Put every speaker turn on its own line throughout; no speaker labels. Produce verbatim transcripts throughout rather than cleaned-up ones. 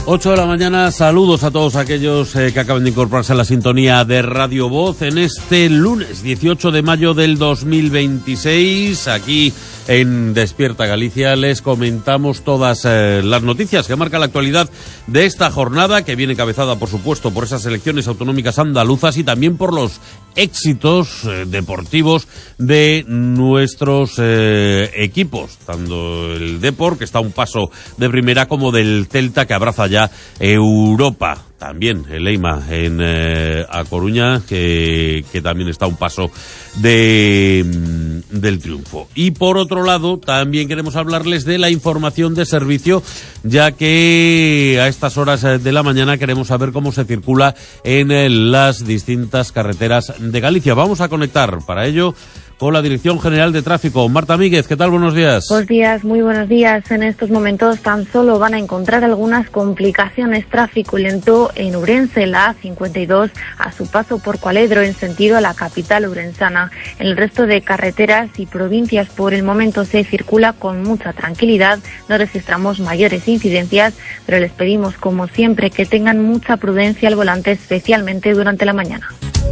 ocho de la mañana, saludos a todos aquellos eh, que acaban de incorporarse a la sintonía de Radio Voz en este lunes dieciocho de mayo del dos mil veintiséis. Aquí en Despierta Galicia les comentamos todas eh, las noticias que marcan la actualidad de esta jornada, que viene encabezada, por supuesto, por esas elecciones autonómicas andaluzas y también por los éxitos eh, deportivos de nuestros eh, equipos, tanto el Depor, que está a un paso de primera, como del Celta, que abraza ya Europa. También el Eima en eh, A Coruña, que, que también está a un paso de, del triunfo. Y por otro lado, también queremos hablarles de la información de servicio, ya que a estas horas de la mañana queremos saber cómo se circula en las distintas carreteras de Galicia. Vamos a conectar para ello con la Dirección General de Tráfico. Marta Míguez, ¿qué tal? Buenos días.
Buenos días, muy buenos días. En estos momentos tan solo van a encontrar algunas complicaciones. Tráfico lento en Ourense, la A cincuenta y dos, a su paso por Cualedro en sentido a la capital ourensana. En el resto de carreteras y provincias por el momento se circula con mucha tranquilidad. No registramos mayores incidencias, pero les pedimos, como siempre, que tengan mucha prudencia al volante, especialmente durante la mañana.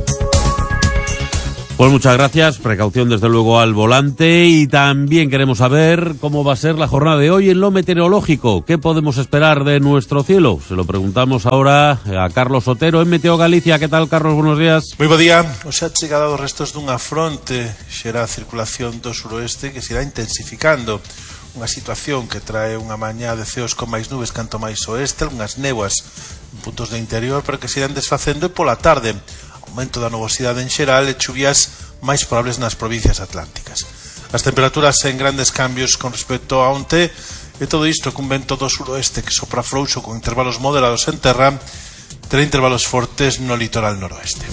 Pues muchas gracias, precaución desde luego al volante, y también queremos saber cómo va a ser la jornada de hoy en lo meteorológico. ¿Qué podemos esperar de nuestro cielo? Se lo preguntamos ahora a Carlos Otero en Meteo Galicia. ¿Qué tal, Carlos? Buenos días.
Moi bo día. Os ha chegado os restos dunha fronte xera a circulación do suroeste que se irá intensificando. Unha situación que trae unha mañá de ceos con máis nubes canto máis oeste, unhas néboas en puntos do interior, pero que se irán desfacendo, e pola tarde aumento da nubosidade en xeral e chuvias máis probables nas provincias atlánticas. As temperaturas en grandes cambios con respecto a onte, e todo isto cun vento do suroeste que sopra frouxo con intervalos moderados en terra, terá intervalos fortes no litoral noroeste.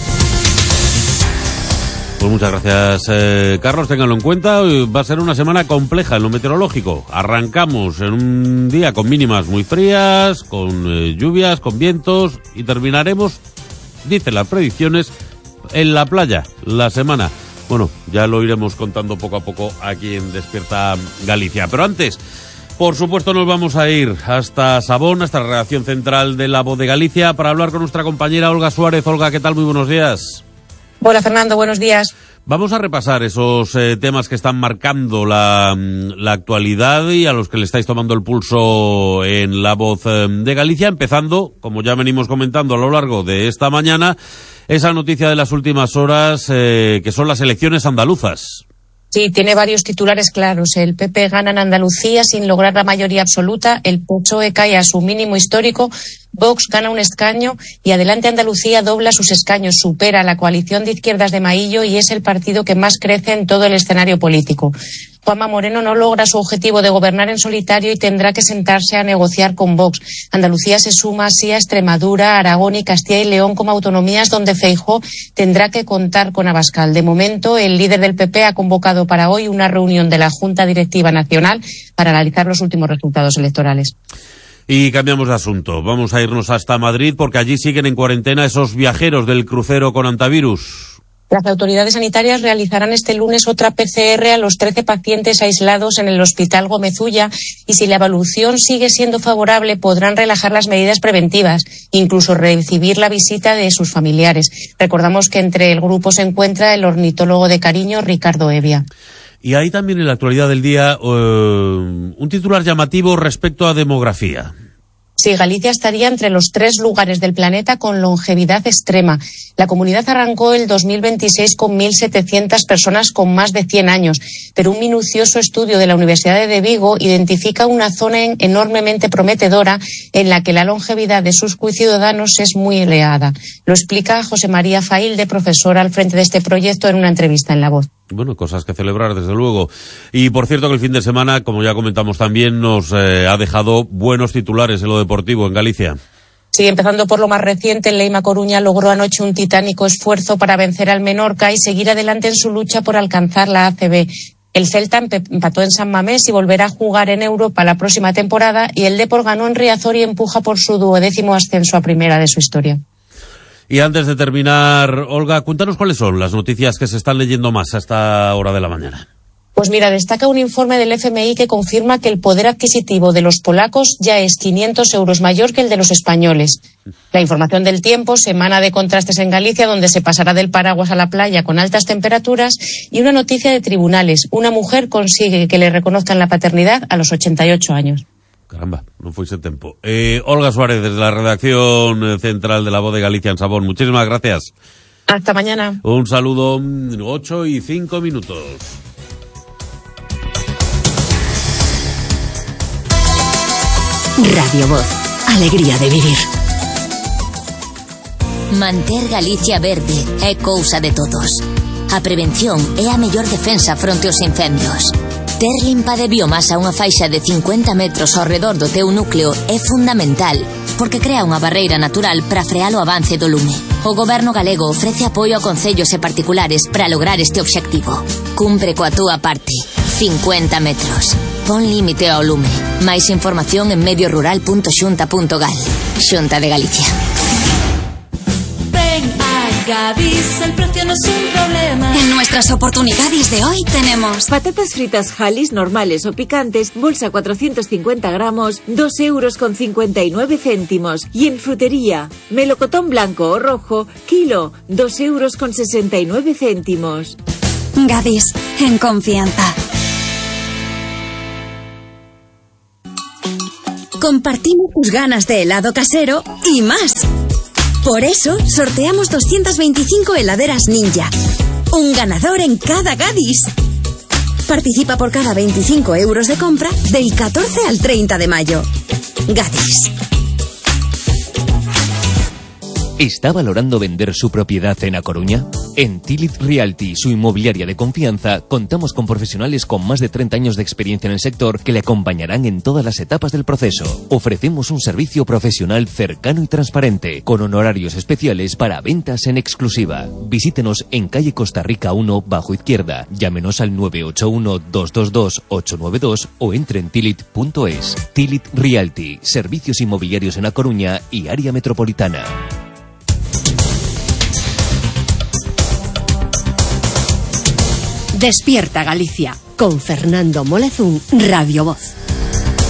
Pues muchas gracias, eh, Carlos, ténganlo en cuenta. Va a ser una semana compleja en lo meteorológico. Arrancamos en un día con mínimas muy frías, con eh, lluvias, con vientos, y terminaremos, dicen las predicciones, en la playa la semana. Bueno, ya lo iremos contando poco a poco aquí en Despierta Galicia. Pero antes, por supuesto, nos vamos a ir hasta Sabón, hasta la redacción central de La Voz de Galicia, para hablar con nuestra compañera Olga Suárez. Olga, ¿qué tal? Muy buenos días.
Hola, Fernando, buenos días.
Vamos a repasar esos eh, temas que están marcando la, la actualidad y a los que le estáis tomando el pulso en La Voz eh, de Galicia, empezando, como ya venimos comentando a lo largo de esta mañana, esa noticia de las últimas horas, eh, que son las elecciones andaluzas.
Sí, tiene varios titulares claros. El P P gana en Andalucía sin lograr la mayoría absoluta, el P S O E cae a su mínimo histórico, Vox gana un escaño y Adelante Andalucía dobla sus escaños, supera a la coalición de izquierdas de Maillo y es el partido que más crece en todo el escenario político. Juanma Moreno no logra su objetivo de gobernar en solitario y tendrá que sentarse a negociar con Vox. Andalucía se suma así a Extremadura, Aragón y Castilla y León como autonomías donde Feijóo tendrá que contar con Abascal. De momento, el líder del P P ha convocado para hoy una reunión de la Junta Directiva Nacional para analizar los últimos resultados electorales.
Y cambiamos de asunto. Vamos a irnos hasta Madrid, porque allí siguen en cuarentena esos viajeros del crucero con antivirus.
Las autoridades sanitarias realizarán este lunes otra P C R a los trece pacientes aislados en el Hospital Gómez Ulla y si la evolución sigue siendo favorable podrán relajar las medidas preventivas, incluso recibir la visita de sus familiares. Recordamos que entre el grupo se encuentra el ornitólogo de cariño Ricardo Evia.
Y hay también en la actualidad del día uh, un titular llamativo respecto a demografía.
Sí, Galicia estaría entre los tres lugares del planeta con longevidad extrema. La comunidad arrancó el dos mil veintiséis con mil setecientas personas con más de cien años, pero un minucioso estudio de la Universidad de Vigo identifica una zona enormemente prometedora en la que la longevidad de sus ciudadanos es muy elevada. Lo explica José María Failde, profesor al frente de este proyecto, en una entrevista en La Voz.
Bueno, cosas que celebrar, desde luego. Y por cierto que el fin de semana, como ya comentamos también, nos eh, ha dejado buenos titulares en lo deportivo en Galicia.
Sí, empezando por lo más reciente, el Eima Coruña logró anoche un titánico esfuerzo para vencer al Menorca y seguir adelante en su lucha por alcanzar la A C B. El Celta empató en San Mamés y volverá a jugar en Europa la próxima temporada, y el Depor ganó en Riazor y empuja por su duodécimo ascenso a primera de su historia.
Y antes de terminar, Olga, cuéntanos cuáles son las noticias que se están leyendo más a esta hora de la mañana.
Pues mira, destaca un informe del F M I que confirma que el poder adquisitivo de los polacos ya es quinientos euros mayor que el de los españoles. La información del tiempo se emana de Contrastes en Galicia, donde se pasará del paraguas a la playa con altas temperaturas, y una noticia de tribunales. Una mujer consigue que le reconozcan la paternidad a los ochenta y ocho años.
Caramba, no fuese tiempo. Eh, Olga Suárez, desde la redacción central de La Voz de Galicia en Sabón. Muchísimas gracias.
Hasta mañana.
Un saludo, ocho y cinco minutos.
Radio Voz, alegría de vivir.
Manter Galicia verde é cousa de todos. A prevención é a mellor defensa fronte aos incendios. Ter limpa de biomasa unha faixa de cincuenta metros ao redor do teu núcleo é fundamental, porque crea unha barreira natural para frear o avance do lume. O Goberno galego ofrece apoio a concellos e particulares para lograr este obxectivo. Cumpre coa túa parte. cincuenta metros. Pon límite ao lume. Máis información en medio rural punto xunta punto gal. Xunta de Galicia.
Ven a Gadis, el precio no es un problema.
En nuestras oportunidades de hoy tenemos
patatas fritas Halis normales o picantes, bolsa cuatrocientos cincuenta gramos, dos euros con cincuenta y nueve céntimos. Y en frutería, melocotón blanco o rojo, kilo, dos euros con sesenta y nueve céntimos.
Gadis, en confianza. Compartimos tus ganas de helado casero y más. Por eso, sorteamos doscientas veinticinco heladeras Ninja. Un ganador en cada Gadis. Participa por cada veinticinco euros de compra del catorce al treinta de mayo. Gadis.
¿Está valorando vender su propiedad en A Coruña? En Tilit Realty, su inmobiliaria de confianza, contamos con profesionales con más de treinta años de experiencia en el sector que le acompañarán en todas las etapas del proceso. Ofrecemos un servicio profesional cercano y transparente, con honorarios especiales para ventas en exclusiva. Visítenos en calle Costa Rica uno, bajo izquierda. Llámenos al nueve ocho uno, dos dos dos, ocho nueve dos o entre en tilit punto es. Tilit Realty, servicios inmobiliarios en A Coruña y área metropolitana.
Despierta Galicia, con Fernando Molezún, Radio Voz.